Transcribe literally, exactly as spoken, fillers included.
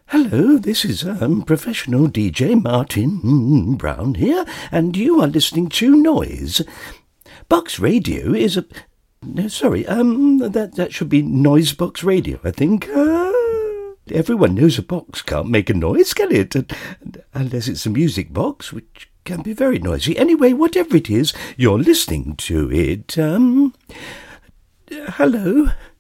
Hello, this is um, professional D J Martin Brown here, and you are listening to Noise. Box Radio is a... No, sorry, um, that, that should be Noise Box Radio, I think. Uh, everyone knows a box can't make a noise, can it? And, and, unless it's a music box, which can be very noisy. Anyway, whatever it is, you're listening to it. Um, hello?